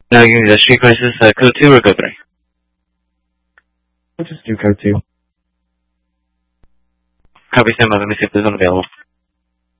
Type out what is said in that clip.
Now give me the Street Crisis Code 2 or Code 3. I'll just do code 2. Copy, stand by. Let me see if there's one available.